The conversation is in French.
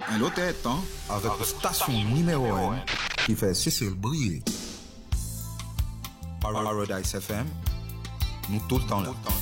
Un l'autre temps avec une station numéro 1 qui fait Cécile briller. Paradise FM, nous tout le temps là.